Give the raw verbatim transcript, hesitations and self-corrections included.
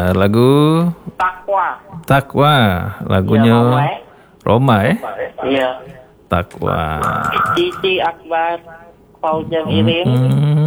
lagu Takwa. Takwa. Lagunya Ya, Roma eh. Iya. Takwa. Cici Akbar, Fauzan Irim. Hmm.